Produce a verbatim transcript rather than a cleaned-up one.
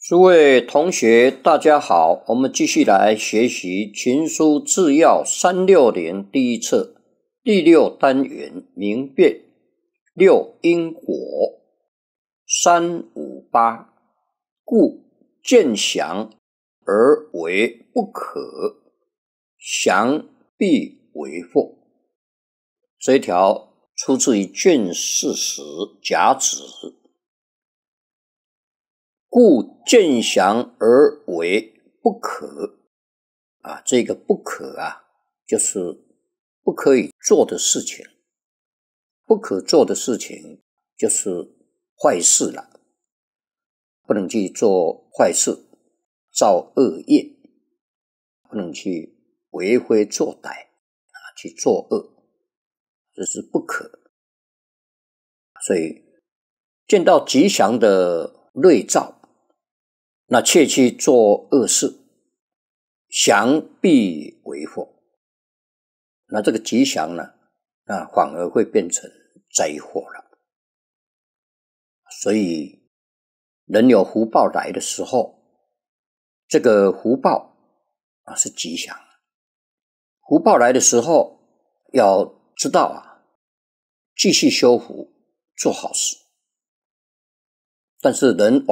诸位同学，大家好，我们继续来学习《群书治要》三六零第一册第六单元明辨六因果三五八，故见祥而为不可，祥必为祸。这一条出自于卷四十甲子。故见祥而为不可啊，这个不可啊，就是不可以做的事情，不可做的事情就是坏事了，不能去做坏事，造恶业，不能去为非作歹啊，去作恶，这是不可。所以见到吉祥的瑞兆，那切去做恶事，祥必为祸。那这个吉祥呢，那反而会变成灾祸了。所以人有福报来的时候，这个福报啊是吉祥。福报来的时候，要知道啊，继续修福，做好事。但是人